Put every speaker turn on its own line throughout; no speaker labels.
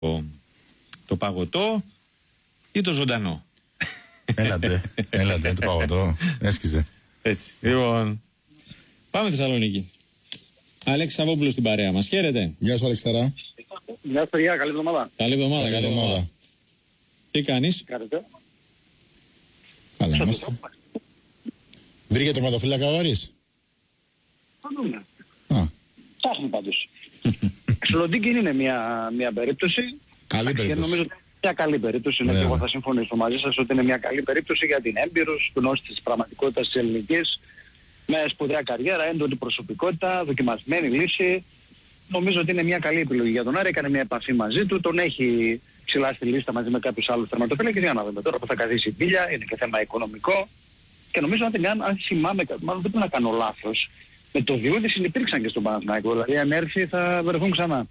το παγωτό ή το ζωντανό?
Έλατε, το παγωτό. Έσκυζε.
Έτσι. Λοιπόν, πάμε Θεσσαλονίκη. Αλέξη Σαββόπουλος στην παρέα μας. Χαίρετε.
Γεια σου, Αλεξαρά.
Γεια σου, παιδιά. Καλή εβδομάδα.
Καλή εβδομάδα. Τι κάνεις?
Κάνετε.
Καλά είμαστε. Βρήκε τερματοφύλακα ο Άρης?
Θα δούμε.
Ψάχνει
πάντως. Σλοντίνγκ είναι μια περίπτωση.
Καλή περίπτωση.
Νομίζω ότι μια καλή περίπτωση. Είναι και εγώ θα συμφωνήσω μαζί σας ότι είναι μια καλή περίπτωση για την έμπειρος, γνώση της πραγματικότητας της ελληνικής, με σπουδαία καριέρα, έντονη προσωπικότητα, δοκιμασμένη λύση. Νομίζω ότι είναι μια καλή επιλογή για τον Άρη. Έκανε μια επαφή μαζί του, τον έχει ψηλά στη λίστα μαζί με κάποιους άλλους τερματοφύλακες. Για να δούμε τώρα που θα καθίσει η πύλια, είναι και θέμα οικονομικό. Και νομίζω αν θυμάμαι, μάλλον δεν πρέπει να κάνω λάθος, με το Διούδη συνυπήρξαν και στον Παναθηναϊκό. Δηλαδή αν έρθει θα βρεθούν ξανά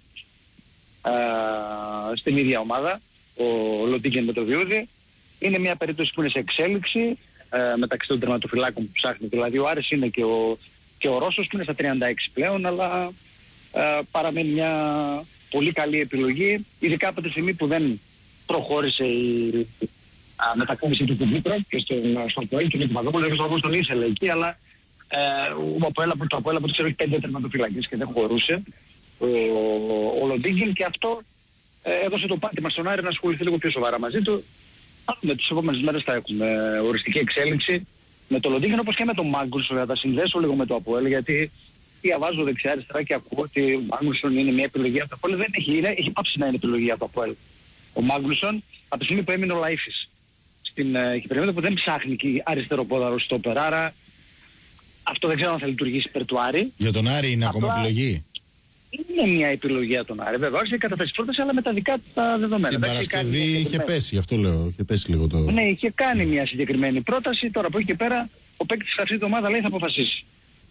στην ίδια ομάδα, ο Λοντίγκεν με το Διούδη. Είναι μια περίπτωση που είναι σε εξέλιξη μεταξύ των τερματοφυλάκων που ψάχνει. Δηλαδή ο Άρης είναι και ο Ρώσος που είναι στα 36 πλέον, αλλά παραμένει μια πολύ καλή επιλογή, ειδικά από τη στιγμή που δεν προχώρησε η μετακόμιση του Κουμπίτρο και στο Αποέλ και με τον Παπαδόπουλο, δεν ξέρω τον ήθελε εκεί, αλλά το Αποέλ από ξέρω έχει 5 τερματοφυλακές και δεν χωρούσε ο Λοντίγκιν, και αυτό έδωσε το πάτημα στον Άρη να ασχοληθεί λίγο πιο σοβαρά μαζί του. Με τις επόμενες μέρες θα έχουμε οριστική εξέλιξη με το Λοντίγκιν, όπως και με τον Μάγκουλσον. Θα τα συνδέσω λίγο με το Αποέλ, γιατί διαβάζω δεξιά-αριστερά και ακούω ότι ο Μάγνουσον είναι μια επιλογή από το Αποέλ. Δεν έχει πάψει να είναι επιλογή από το Αποέλ. Ο Μάγνουσον, από τη στιγμή που έμεινε ο Λαΐφης στην Κυπριακή, που δεν ψάχνει και αριστερό πόδαρο στο Περάρα, αυτό δεν ξέρω αν θα λειτουργήσει υπέρ του Άρη.
Για τον Άρη είναι ακόμα επιλογή?
Είναι μια επιλογή για τον Άρη. Βέβαια, άρχισε καταθέσει πρόταση, αλλά με τα δικά του τα δεδομένα.
Την Παρασκευή είχε πέσει, αυτό λέω. Είχε πέσει λίγο το.
Ναι, είχε κάνει μια συγκεκριμένη πρόταση. Τώρα από εκεί και πέρα ο παίκτης αυτή την εβδομάδα λέει θα αποφασίσει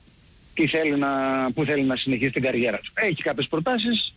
που θέλει να συνεχίσει την καριέρα του. Έχει κάποιες προτάσεις.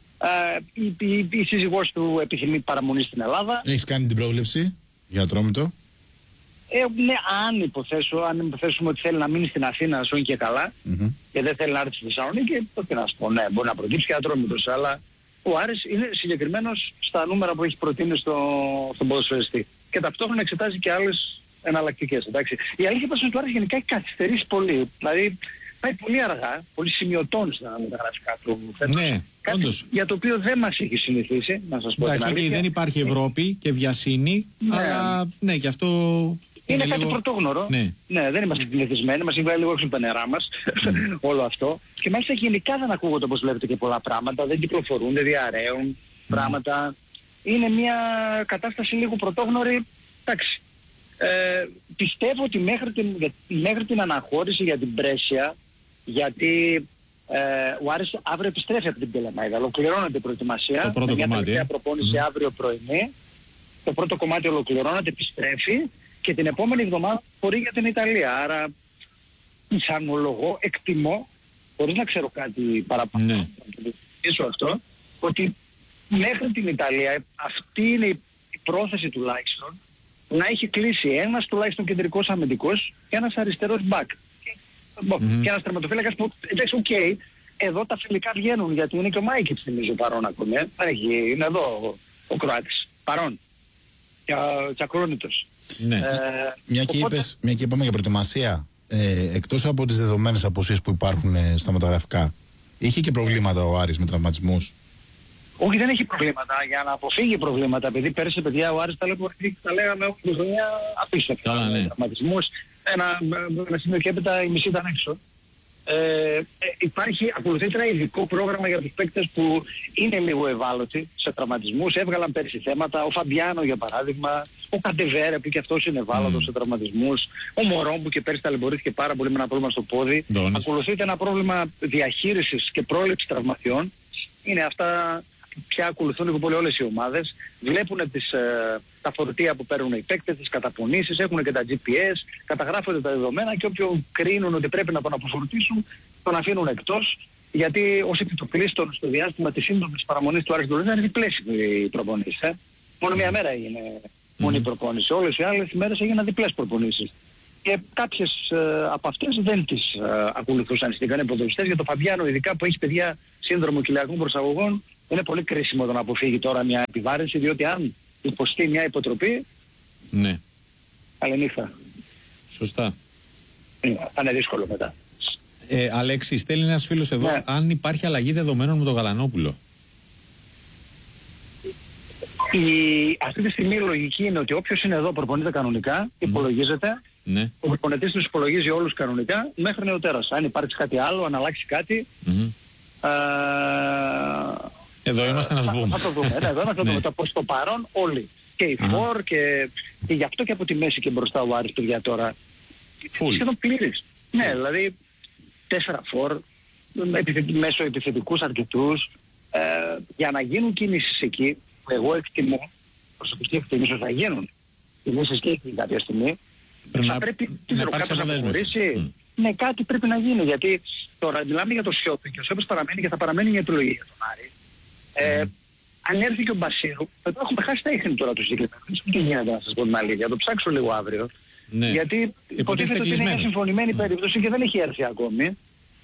Η σύζυγός του επιθυμεί παραμονή στην Ελλάδα.
Έχεις κάνει την πρόβλεψη για Ατρόμητο?
Ναι, αν υποθέσουμε ότι θέλει να μείνει στην Αθήνα, όσο είναι και καλά, και δεν θέλει να έρθει στη Θεσσαλονίκη, τότε να σου πω, ναι, μπορεί να προκύψει και Ατρόμητος, αλλά ο Άρης είναι συγκεκριμένος στα νούμερα που έχει προτείνει στον ποδοσφαιριστή. Και ταυτόχρονα εξετάζει και άλλες εναλλακτικές. Εντάξει. Η αλήθεια είναι ότι ο Άρης γενικά έχει καθυστερήσει πολύ. Δηλαδή πάει πολύ αργά, πολύ σημειωτών στα μεταγραφικά του.
Ναι, όντως.
Για το οποίο δεν μας έχει συνηθίσει, να σας πω.
Εντάξει, δεν υπάρχει Ευρώπη και βιασύνη, αλλά ναι, γι' αυτό.
Είναι κάτι πρωτόγνωρο. Ναι, δεν είμαστε συνηθισμένοι, μας έχει βγάλει λίγο έξω τα νερά μας όλο αυτό. Και μάλιστα γενικά δεν ακούγονται, όπως βλέπετε, και πολλά πράγματα, δεν κυκλοφορούν, δεν διαρρέουν πράγματα. Είναι μια κατάσταση λίγο πρωτόγνωρη. Εντάξει. Πιστεύω ότι μέχρι την αναχώρηση για την Μπρέσια, γιατί ο Άρης αύριο επιστρέφει από την Πελεμάιδα, ολοκληρώνεται η προετοιμασία.
Το πρώτο
μια
κομμάτι.
Προπόνηση αύριο πρωινή. Το πρώτο κομμάτι ολοκληρώνεται, επιστρέφει και την επόμενη εβδομάδα μπορεί για την Ιταλία. Άρα πιθανολογώ, εκτιμώ, χωρίς να ξέρω κάτι παραπάνω, να το δείξω αυτό, ότι μέχρι την Ιταλία αυτή είναι η πρόθεση τουλάχιστον, να έχει κλείσει ένας τουλάχιστον κεντρικός αμυντικός και ένας αριστερός μπακ. Και ένας τερματοφύλακας που, εντάξει, εδώ τα φιλικά βγαίνουν, γιατί είναι και ο Μάικιτς θυμίζω παρόν ακόμη. Είναι εδώ ο Κροάτης, παρόν. Και ακρόνητος.
Ναι.
Μια και είπαμε για προετοιμασία, εκτός από τις δεδομένες αποσίες που υπάρχουν στα μεταγραφικά, είχε και προβλήματα ο Άρης με τραυματισμούς?
Όχι, δεν έχει προβλήματα. Για να αποφύγει προβλήματα, επειδή πέρσι, παιδιά, ο Άρης τα λέγαμε όλη τη χρονιά απίστευτα. Τραυματισμούς. Ένα σημείο και έπειτα η μισή ήταν έξω. Ακολουθεί ένα ειδικό πρόγραμμα για τους παίκτες που είναι λίγο ευάλωτοι σε τραυματισμούς. Έβγαλαν πέρσι θέματα. Ο Φαμπιάνο για παράδειγμα, ο Καντεβέρε που και αυτός είναι ευάλωτος σε τραυματισμούς, ο Μωρόν που και πέρσι ταλαιπωρήθηκε πάρα πολύ με ένα πρόβλημα στο πόδι. Ακολουθείται ένα πρόβλημα διαχείρισης και πρόληψης τραυματιών. Είναι αυτά πια ακολουθούν λίγο πολύ όλες οι ομάδες. Βλέπουν τα φορτία που παίρνουν οι παίκτες, τις καταπονήσεις, έχουν και τα GPS, καταγράφονται τα δεδομένα και όποιον κρίνουν ότι πρέπει να τον αποφορτήσουν, τον αφήνουν εκτός. Γιατί ως επιτοπλίστων στο διάστημα της σύντομης παραμονής του Άρης Ντολίντα είναι διπλές οι προπονήσεις. Μόνο μια μέρα έγινε μόνη η προπόνηση. Όλες οι άλλες μέρες έγιναν διπλές προπονήσεις. Και κάποιες από αυτές δεν τις ακολουθούσαν συγκεκριμένα ποδοσφαιριστές. Για το Φαμπιάνο ειδικά που έχει παιδιά σύνδρομο κοιλιακών προσαγωγών, είναι πολύ κρίσιμο το να αποφύγει τώρα μια επιβάρυνση, διότι αν υποστεί μια υποτροπή,
Ναι.
καληνύχτα.
Σωστά.
Θα είναι δύσκολο μετά.
Αλέξη, στέλνει ένας φίλος εδώ,
Ναι.
αν υπάρχει αλλαγή δεδομένων με τον Γαλανόπουλο.
Αυτή τη στιγμή η λογική είναι ότι όποιος είναι εδώ προπονείται κανονικά, υπολογίζεται,
Ναι.
ο προπονητής τους υπολογίζει όλους κανονικά μέχρι νεοτέρας. Αν υπάρξει κάτι άλλο, αν αλλάξει κάτι,
Εδώ είμαστε να το δούμε.
θα το δούμε. Εδώ είμαστε να το
Ναι.
δούμε. Προς το παρόν όλοι. Και οι φορ και γι' αυτό και από τη μέση και μπροστά ο Άρης παιδιά τώρα.
Φουλ.
Σχεδόν πλήρης. Ναι, δηλαδή 4 φορ, μέσω επιθετικούς αρκετούς, για να γίνουν κινήσεις εκεί, που εγώ εκτιμώ, προσωπική εκτιμήσω θα γίνουν κινήσεις και εκεί κάποια στιγμή,
Πρέπει
θα
να-
πρέπει
να
κάποιος
υπάρξει
να
αποδέσμευση.
προχωρήσει. Ναι, κάτι πρέπει να γίνει, γιατί τώρα μιλάμε για το Σιώπη και ο Σιώπης παραμένει και θα παραμένει μια επιλογή για τον Άρη. Αν έρθει και ο Μπασίρου, εδώ έχουμε χάσει τα ίχνη τώρα του συγκεκριμένου. Δεν ξέρω τι γίνεται, να σας πω την αλήθεια. Το ψάξω λίγο αύριο.
Ναι.
Γιατί υποτίθεται ότι είναι μια
κλεισμένος.
συμφωνημένη περίπτωση και δεν έχει έρθει ακόμη.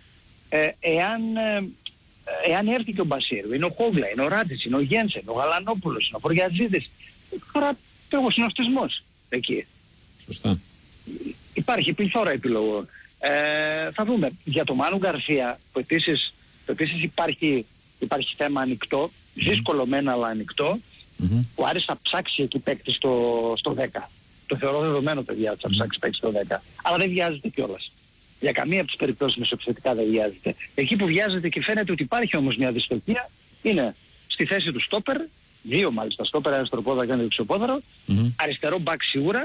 Εάν έρθει και ο Μπασίρου, είναι ο Χόγκλα, είναι ο Ράτζης, είναι ο Γένσεν, ο Γαλανόπουλος, είναι ο Φοριατζίδης. Τώρα ο συναυτισμός εκεί.
Σωστά.
Υπάρχει πληθώρα επιλογών. Θα δούμε. Για το Μάνου Γκαρσία, που επίσης υπάρχει θέμα ανοιχτό, δύσκολο μένα αλλά ανοιχτό, ο Άρης θα ψάξει εκεί παίκτη στο 10. Το θεωρώ δεδομένο, παιδιά, ότι θα ψάξει παίκτη στο 10. Αλλά δεν βιάζεται κιόλας. Για καμία από τις περιπτώσεις μεσοεπιθετικά δεν βιάζεται. Εκεί που βιάζεται και φαίνεται ότι υπάρχει όμως μια δυστοκία είναι στη θέση του στόπερ, 2 μάλιστα στόπερ, ένα στροπόδαρο και ένα δεξιοπόδαρο, αριστερό μπακ σίγουρα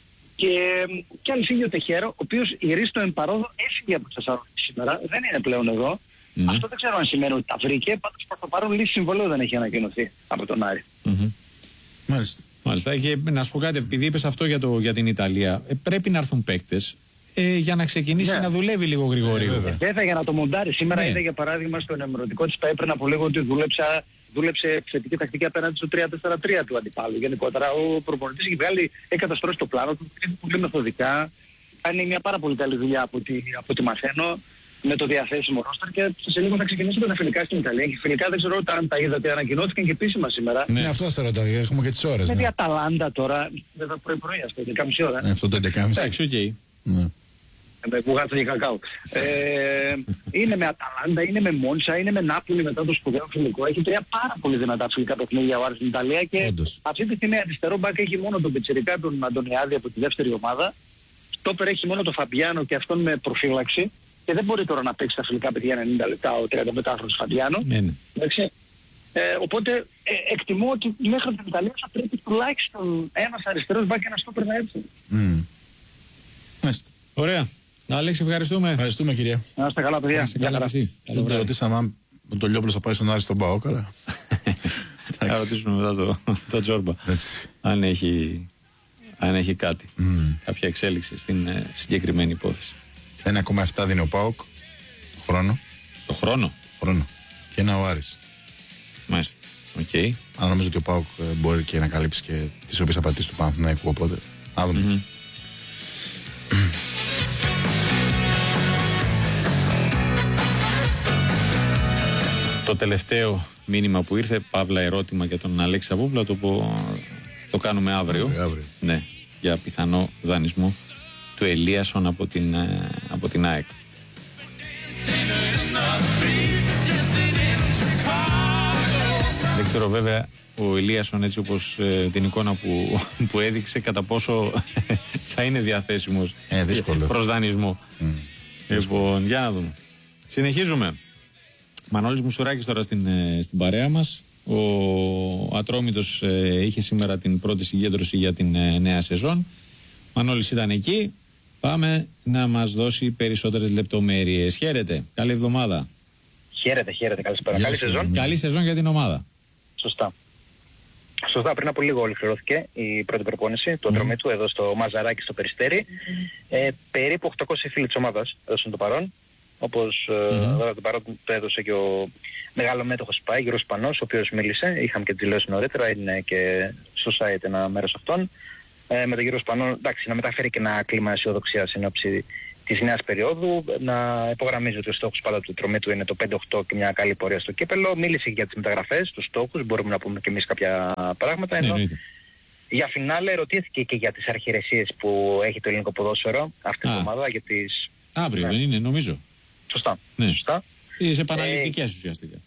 και αν φύγει ο Τεχέρο, ο οποίος η Ρίστο εμπαρόδο έφυγε από τη Θεσσαλονίκη σήμερα, δεν είναι πλέον εδώ. Αυτό δεν ξέρω αν σημαίνει ότι τα βρήκε, πάντως προς το παρόν λύση συμβολέου δεν έχει ανακοινωθεί από τον Άρη.
Μάλιστα.
Μάλιστα. Και να σου πω κάτι, επειδή είπες αυτό για την Ιταλία, πρέπει να έρθουν παίκτες για να ξεκινήσει
Ναι.
να δουλεύει λίγο γρηγορότερα.
Βέβαια για να το μοντάρει. Σήμερα
Ναι.
είδα για παράδειγμα στο ενημερωτικό της ΠΑΕ πριν από λίγο ότι δούλεψε θετική τακτική απέναντι στο 3-4-3 του αντιπάλου. Γενικότερα ο προπονητής έχει καταστρώσει το πλάνο του, είναι πολύ μεθοδικά, κάνει μια πάρα πολύ καλή δουλειά από ό,τι μαθαίνω με το διαθέσιμο ρόστερ και σε λίγο θα ξεκινήσουν τα φιλικά στην Ιταλία. Και φιλικά δεν ξέρω αν τα είδατε, ανακοινώθηκαν και επίσημα σήμερα.
Ναι, αυτό θα σε ρωτάω, έχουμε και τις ώρες.
Με
Ναι.
τη Αταλάντα τώρα, βέβαια πρωί-πρωί ας πούμε, 11.30 ώρα.
Ναι, αυτό το 11.30.
Εντάξει, οκ.
Ναι.
Με μπουγάτσα και κακάο. Είναι με Αταλάντα, είναι με Μόντσα, είναι με Νάπολη μετά το σπουδαίο φιλικό. Έχει 3 πάρα πολύ δυνατά φιλικά παιχνίδια ο Άρης στην Ιταλία και
Όντως.
αυτή τη στιγμή αριστερό μπακ έχει μόνο τον Πιτσιρικά, τον Αντωνιάδη από τη δεύτερη ομάδα. Στόπερ έχει μόνο τον Φαμπιάνο και αυτόν με προφύλαξη. Και δεν μπορεί τώρα να παίξει τα φιλικά παιδιά 90 λεπτά ο 35χρονος Φαμπιάνο.
Ναι.
Εντάξει. Οπότε εκτιμώ ότι μέχρι την Ιταλία θα πρέπει τουλάχιστον ένας αριστερός μπακ και ένας στόπερ να έρθει.
Μάλιστα.
Ωραία. Αλέξη, ευχαριστούμε.
Ευχαριστούμε, κυρία.
Να είστε καλά, παιδιά.
Είσαι καλά, εσύ. Καλό
Δεν το
βράδυ.
ρωτήσαμε αν το Λιόπουλος θα πάει στον Άρη στον ΠΑΟΚ, αλλά.
Θα ρωτήσουμε μετά το Τζόρμπα.
Έτσι.
Αν έχει κάτι. Κάποια εξέλιξη στην συγκεκριμένη υπόθεση.
1,7 δίνει ο ΠΑΟΚ χρόνο.
Το χρόνο.
Και ένα ο Άρης.
Μάλιστα. Οκ.
Αλλά νομίζω ότι ο ΠΑΟΚ μπορεί και να καλύψει και τις οποίες απαντήσεις του Παναθηναϊκού. Οπότε, να δούμε.
Το τελευταίο μήνυμα που ήρθε, παύλα ερώτημα για τον Αλέξη Σαββόπουλο, το κάνουμε αύριο.
Αύριο.
Ναι, για πιθανό δανεισμό του Ελίασον από την ΑΕΚ. Δεν ξέρω βέβαια ο Ελίασον, έτσι όπως την εικόνα που έδειξε, κατά πόσο θα είναι διαθέσιμος
δύσκολο.
προς δανεισμό. Λοιπόν, για να δούμε. Συνεχίζουμε. Μανώλης Μουσουράκης τώρα στην παρέα μας. Ο Ατρόμητος είχε σήμερα την πρώτη συγκέντρωση για την νέα σεζόν. Μανώλης ήταν εκεί. Πάμε να μας δώσει περισσότερες λεπτομέρειες. Χαίρετε. Καλή εβδομάδα.
Χαίρετε. Καλησπέρα. Καλή σεζόν.
Καλή σεζόν για την ομάδα.
Σωστά. Πριν από λίγο ολοκληρώθηκε η πρώτη προπόνηση του Ατρομήτου εδώ στο Μαζαράκι στο Περιστέρι. Περίπου 800 φίλοι της ομάδας έδωσαν το παρόν. Όπως το παρόν το έδωσε και ο μεγάλο μέτοχος ΠΑΕ, Γιώργος Σπανός, ο οποίος μίλησε. Είχαμε και τη δηλώση νωρίτερα, είναι και στο site ένα μέρος αυτών. Με τον Γιώργο Σπανό, εντάξει, να μεταφέρει και ένα κλίμα αισιοδοξίας εν ώψη
της νέας περίοδου. Να υπογραμμίζω ότι ο στόχος πάντα του Ατρομήτου είναι το 5-8 και μια καλή πορεία στο κύπελο. Μίλησε για τις μεταγραφές, τους στόχους, μπορούμε να πούμε και εμείς κάποια πράγματα. Ενώ για φινάλε ρωτήθηκε και για τις αρχιερεσίες που έχει το ελληνικό ποδόσφαιρο αυτή την εβδομάδα. Για τις...
Αύριο δεν είναι, νομίζω.
Σωστά.
Ναι.
Σωστά.
Είσαι επαναληπτικές ουσιαστικά.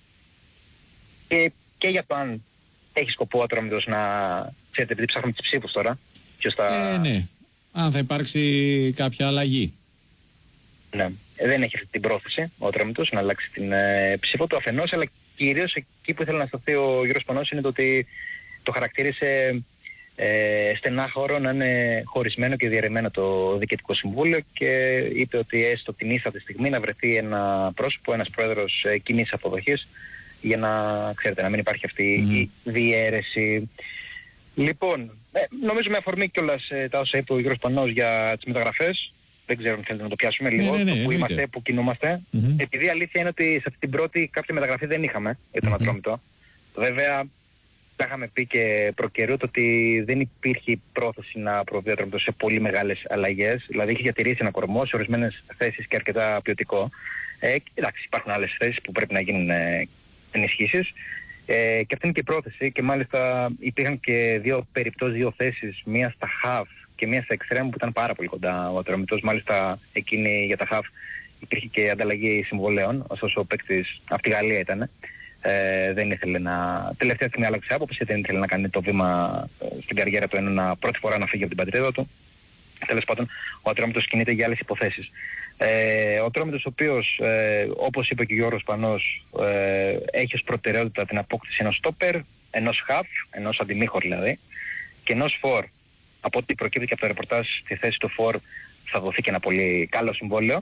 Και για το αν έχει σκοπό ο Ατρόμητος να... Ξέρετε, επειδή ψάχνουμε τις ψήφους τώρα.
Ναι. Αν θα υπάρξει κάποια αλλαγή.
Ναι. Δεν έχει αυτή την πρόθεση ο Ατρόμητος να αλλάξει την ψήφο του αφενός, αλλά κυρίως εκεί που ήθελε να σταθεί ο Γιώργος Πανός είναι το ότι το χαρακτήρισε στενά χώρο να είναι χωρισμένο και διαιρεμένο το Διοικητικό Συμβούλιο και είπε ότι έστω την ίστατη στιγμή να βρεθεί ένα πρόσωπο, ένας πρόεδρος κοινής αποδοχής για να, ξέρετε, να μην υπάρχει αυτή η διαίρεση. Λοιπόν, νομίζω με αφορμή κιόλας τα όσα είπε ο Γιώργος Πανός για τις μεταγραφές, δεν ξέρω αν θέλετε να το πιάσουμε λίγο, που είμαστε, που κινούμαστε. Επειδή η αλήθεια είναι ότι σε αυτή την πρώτη κάποια μεταγραφή δεν είχαμε για τον Ατρόμητο. Βέβαια, τα είχαμε πει και προκαιρού ότι δεν υπήρχε πρόθεση να προβεί ο Ατρόμητος σε πολύ μεγάλες αλλαγές. Δηλαδή, είχε διατηρήσει ένα κορμό σε ορισμένες θέσεις και αρκετά ποιοτικό. Εντάξει, υπάρχουν άλλες θέσεις που πρέπει να γίνουν ενισχύσεις. Και αυτή είναι και η πρόθεση. Και μάλιστα υπήρχαν και δύο θέσεις, μία στα half και μία στα extreme που ήταν πάρα πολύ κοντά ο Ατρόμητος. Μάλιστα εκείνη για τα half υπήρχε και ανταλλαγή συμβολέων, ωστόσο ο παίκτης από τη Γαλλία ήταν. Δεν ήθελε να... Τελευταία στιγμή άλλαξε άποψη, δεν ήθελε να κάνει το βήμα στην καριέρα του πρώτη φορά να φύγει από την πατρίδα του. Τέλος πάντων, ο Ατρόμητος κινείται για άλλες υποθέσεις. Ο Ατρόμητος ο οποίος, όπως είπε και ο Γιώργος Πανός, έχει ως προτεραιότητα την απόκτηση ενός στόπερ, ενός half, ενός αντιμήχορ δηλαδή, και ενός φορ. Από ό,τι προκύπτει και από το ρεπορτάζ, στη θέση του φορ θα δοθεί και ένα πολύ καλό συμβόλαιο.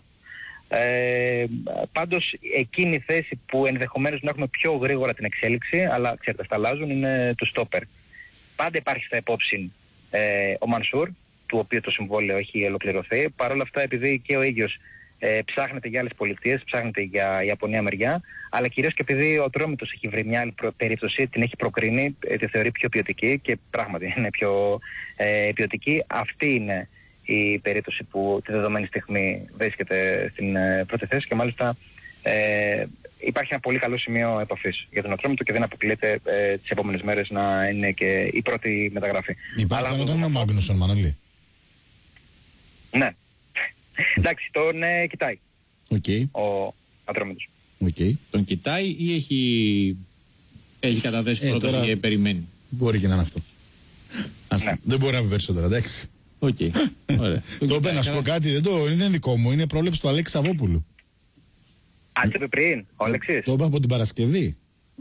Πάντως εκείνη η θέση που ενδεχομένως να έχουμε πιο γρήγορα την εξέλιξη, αλλά ξέρετε αυτά αλλάζουν, είναι του στόπερ. Πάντα υπάρχει στα υπόψη ο Μανσούρ, του οποίου το συμβόλαιο έχει ολοκληρωθεί. Παρ' όλα αυτά, επειδή και ο ίδιος ψάχνεται για άλλες πολιτείες, ψάχνεται για Ιαπωνία μεριά, αλλά κυρίως και επειδή ο Ατρόμητος έχει βρει μια άλλη περίπτωση, την έχει προκρίνει, τη θεωρεί πιο ποιοτική και πράγματι είναι πιο ποιοτική. Αυτή είναι η περίπτωση που τη δεδομένη στιγμή βρίσκεται στην πρώτη θέση και μάλιστα υπάρχει ένα πολύ καλό σημείο επαφής για τον Ατρόμητο και δεν αποκλείεται τις επόμενες μέρες να είναι και η πρώτη μεταγραφή.
Υπάρχει όταν είναι ο Μάγνουσον, Μανώλη.
Ναι. Εντάξει, τον κοιτάει ο Ατρόμητος.
Τον κοιτάει ή έχει καταθέσει πρόταση και περιμένει?
Μπορεί και να είναι αυτό. Δεν μπορεί να πει περισσότερα, εντάξει.
Ωραία.
Το είπε να σου πω κάτι, δεν είναι δικό μου, είναι πρόβλεψη του Αλέξη Σαββόπουλου.
Αν το είπε πριν, ο Αλέξης.
Το είπε από την Παρασκευή.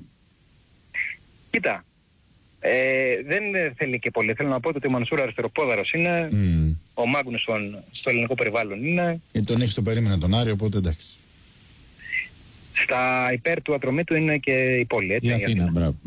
Κοίτα, δεν θέλει και πολύ. Θέλω να πω ότι ο Μανσούρα αριστεροπόδαρος είναι, ο Μάγνουσον στο ελληνικό περιβάλλον είναι.
Τον έχεις το περίμενε τον Άρη, οπότε εντάξει.
Στα υπέρ του Ατρομήτου είναι και η πόλη, έτσι.
Η Αθήνα, μπράβο.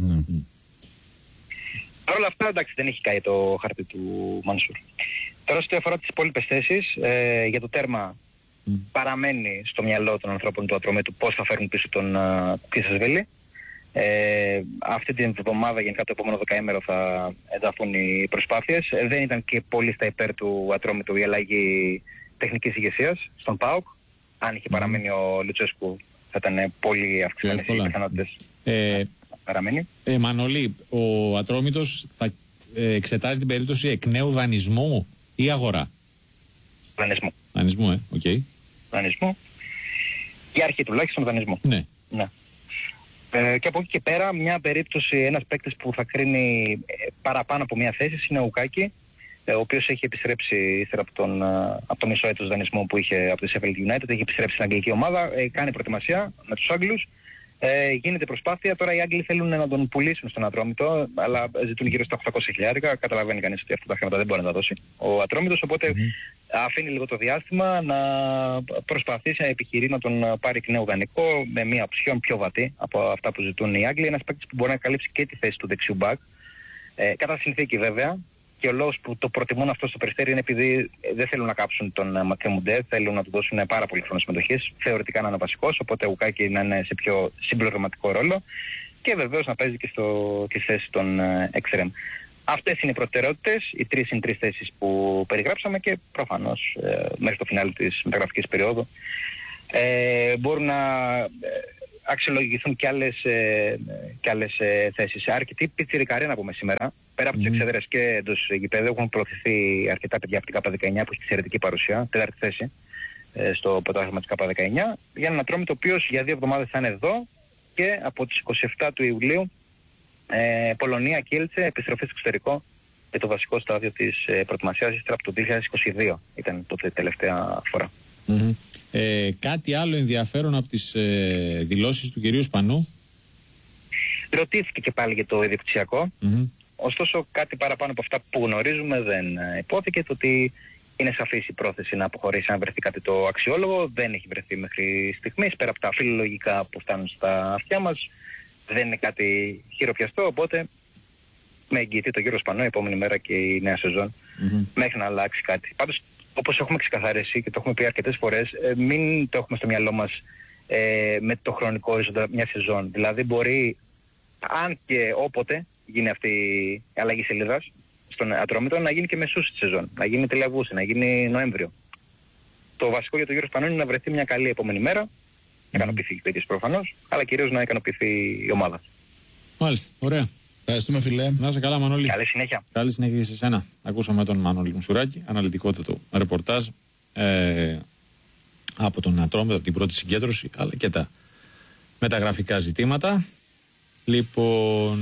Παρ' όλα αυτά, εντάξει, δεν έχει καεί το χαρτί του Μανσούρ. Τώρα, σε ό,τι αφορά τις υπόλοιπες θέσεις, για το τέρμα παραμένει στο μυαλό των ανθρώπων του Ατρομήτου πώς θα φέρουν πίσω τον Κίσασβέλη. Αυτή την εβδομάδα, γενικά το επόμενο δεκαήμερο, θα ενταθούν οι προσπάθειες. Δεν ήταν και πολύ στα υπέρ του Ατρόμητου η αλλαγή τεχνικής ηγεσίας στον ΠΑΟΚ. Αν είχε παραμείνει ο Λουτσέσκου, θα ήταν πολύ αυξημένες οι πιθανότητες. Παραμένει.
Μανώλη, ο Ατρόμητος θα εξετάζει την περίπτωση εκ νέου δανεισμού ή αγορά?
Δανεισμού.
Δανεισμού,
Δανεισμού. Η αρχή τουλάχιστον δανεισμού.
Ναι.
Και από εκεί και πέρα, μια περίπτωση, ένας παίκτης που θα κρίνει παραπάνω από μια θέση είναι ο Ουκάκη, ο οποίος έχει επιστρέψει ύστερα από το μισό έτος δανεισμού που είχε από τη Sheffield United, έχει επιστρέψει στην αγγλική ομάδα, κάνει προετοιμασία με τους Άγγλους. Γίνεται προσπάθεια. Τώρα οι Άγγλοι θέλουν να τον πουλήσουν στον Ατρόμητο, αλλά ζητούν γύρω στα 800.000. Καταλαβαίνει κανείς ότι αυτά τα χρήματα δεν μπορεί να τα δώσει ο Ατρόμητος. Οπότε αφήνει λίγο το διάστημα να προσπαθήσει να επιχειρεί να τον πάρει εκ νέου δανεικό με μια οψιόν πιο βατή από αυτά που ζητούν οι Άγγλοι. Ένας παίκτης που μπορεί να καλύψει και τη θέση του δεξιού μπακ. Κατά συνθήκη βέβαια. Και ο λόγος που το προτιμούν αυτό στο Περιστέρι είναι επειδή δεν θέλουν να κάψουν τον Ματιέ Μουντέ, θέλουν να του δώσουν πάρα πολύ χρόνο συμμετοχής. Θεωρητικά να είναι βασικός, οπότε ο Ουκάκη να είναι σε πιο συμπληρωματικό ρόλο και βεβαίως να παίζει και στη θέση των εξτρέμ. Αυτές είναι οι προτεραιότητες, οι 3 συν 3 θέσεις που περιγράψαμε και προφανώς μέχρι το φινάλι της μεταγραφικής περίοδου μπορούν να αξιολογηθούν και άλλες θέσεις. Αρκετή πιτσιρικαρία να πούμε σήμερα. Πέρα από τις εξέδρες και εντός γηπέδου έχουν προωθηθεί αρκετά παιδιά από την ΚΑΠΑ 19 που έχει εξαιρετική παρουσία, 4η θέση στο πρωτάθλημα της ΚΑΠΑ 19, για έναν Ατρόμητο ο οποίος για 2 εβδομάδες θα είναι εδώ και από τις 27 του Ιουλίου Πολωνία, Κίλτσε, επιστροφή στο εξωτερικό και το βασικό στάδιο της προετοιμασίας ύστερα από το 2022 ήταν τότε τελευταία φορά.
Κάτι άλλο ενδιαφέρον από τις δηλώσεις του κυρίου Σπανού?
Ρωτήθηκε και πάλι για το ιδιοκτησιακό. Ωστόσο κάτι παραπάνω από αυτά που γνωρίζουμε δεν υπόθηκε, το ότι είναι σαφής η πρόθεση να αποχωρήσει αν βρεθεί κάτι το αξιόλογο. Δεν έχει βρεθεί μέχρι στιγμής, πέρα από τα φιλολογικά που φτάνουν στα αυτιά μας. Δεν είναι κάτι χειροπιαστό, οπότε με εγγυητή το κύριο Σπανό η επόμενη μέρα και η νέα σεζόν μέχρι να αλλάξει κάτι. Πάντως, όπως έχουμε ξεκαθαρίσει και το έχουμε πει αρκετές φορές, μην το έχουμε στο μυαλό μας με το χρονικό ορίζοντα μια σεζόν. Δηλαδή μπορεί, αν και όποτε γίνει αυτή η αλλαγή σελίδας στον Ατρόμητο, να γίνει και μεσούς τη σεζόν, να γίνει τελειαγούση, να γίνει Νοέμβριο. Το βασικό για τον κύριο Σπανό είναι να βρεθεί μια καλή επόμενη μέρα, να ικανοποιηθεί και ο ίδιος προφανώς, αλλά κυρίως να ικανοποιηθεί η ομάδα.
Μάλιστα, ωραία.
Ευχαριστούμε, φιλέ.
Να είσαι καλά, Μανώλη.
Καλή συνέχεια.
Καλή συνέχεια και σε εσένα. Ακούσαμε τον Μανώλη Μουσουράκη, αναλυτικότατο ρεπορτάζ από τον Ατρόμητο, από την πρώτη συγκέντρωση, αλλά και τα μεταγραφικά ζητήματα. Λοιπόν.